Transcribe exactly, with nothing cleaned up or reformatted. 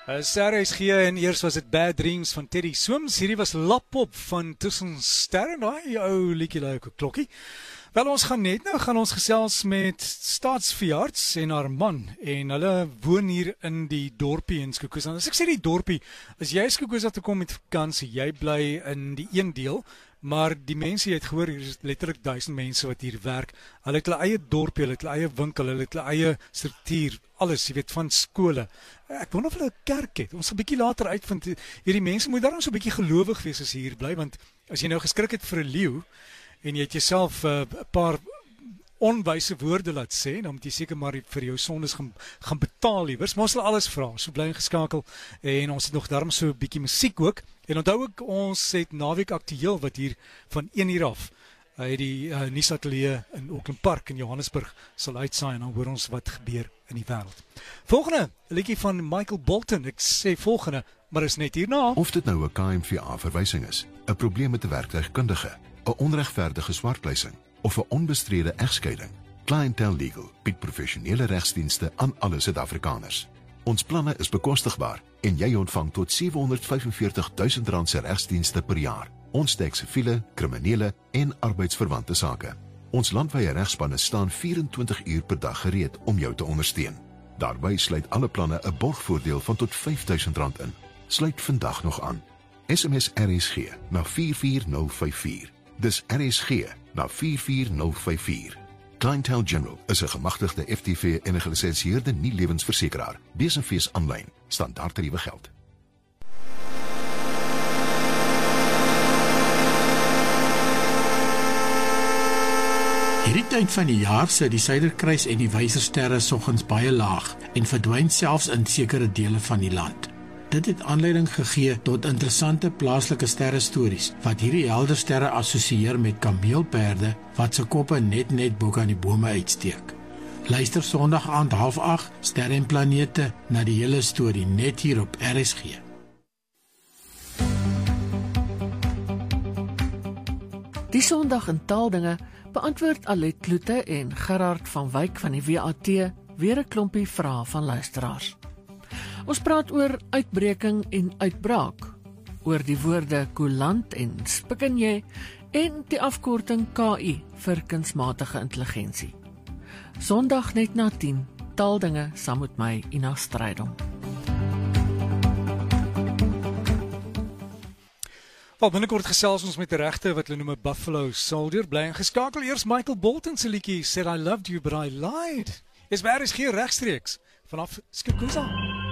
Sarah is gee en eers was dit Bad Dreams van Teddy Swims. Hierdie was Lapop van Tussen Sterre, daai ou liedjie leuke klokkie. Wel, ons gaan net nou gaan ons gesels met staatsveearts en haar man en hulle woon hier in die dorpie in Skukuza. As ek sê die dorpie, as jy Skukuza toe kom met vakansie, jy bly in die een deel, maar die mense, jy het gehoor, hier is letterlik duisend mense wat hier werk. Hulle het hulle eie dorpie, hulle het hulle eie winkel, hulle het hulle eie struktuur, alles, jy weet, van skole. Ek wonder of hulle 'n kerk het. Ons gaan 'n bietjie later uitvind. Hierdie mense moet daarom so 'n bietjie gelowig wees as jy hier bly, want as jy nou geskrik het vir 'n leeu en jy het jouself 'n uh, paar onwyse woorde laat sê, dan moet jy seker maar vir jou sondes gaan, gaan betaal liewers. Maar ons sal alles vra, so bly ingeskakel. En ons het nog daarom so 'n bietjie musiek ook. En onthou ook, ons het naweek aktueel wat hier van een uur af uit die uh, nuusateljee in Auckland Park in Johannesburg sal uitsaai en dan hoor ons wat gebeur in die wêreld. Volgende, 'n liedjie van Michael Bolton. Ek sê volgende, maar is net hierna. Of dit nou 'n K M V A-verwysing is, 'n probleem met 'n werktuigkundige, 'n onregverdige swartpleising of 'n onbestrede egskeiding, Clientele Legal bied professionele regsdienste aan alle Suid-Afrikaners. Ons planne is bekostigbaar en jy ontvang tot sewehonderdvyfenveertig duisend rand se regsdienste per jaar. Ons dek siviele, kriminele en arbeidsverwante sake. Ons landwyse regspanne staan vyf-en-twintig uur per dag gereed om jou te ondersteun. Daarby sluit alle planne 'n borgvoordeel van tot vyf duisend rand in. Sluit vandag nog aan. S M S R S G na vier vier nul vyf vier. Dis R S G na vier vier nul vyf vier. Clientele General is 'n gemagtigde F T V en 'n gelisensieerde nie-lewensversekeraar. Besenfees aanlyn. Standaard tariewe geld. Hierdie tyd van die jaar sit die Suiderkruis en die Wysersterre soggens baie laag en verdwyn selfs in sekere dele van die land. Dit het aanleiding gegee tot interessante plaaslike sterrestories wat hierdie helder sterre assosieer met kameelperde wat se koppe net net bo aan die bome uitsteek. Luister Sondag aand half agt, Sterre en Planete, na die hele storie net hier op R S G. Die Sondag in Taaldinge beantwoord Alet Kloete en Gerard van Wyk van die W A T weer 'n klompie vrae van luisteraars. Ons praat oor uitbreking en uitbraak, oor die woorde koelant en spikkenjie en die afkorting K I vir kunsmatige intelligensie. Sondag net na tien, Taaldinge saam met my Ina Strydom. Wel, binnekort gesels ons met die regte wat hulle noem 'n Buffalo Soldier. Bly ingeskakel. Eers Michael Bolton se liedjie Said I Loved You But I Lied. Is waar is hier regstreeks vanaf Skukuza.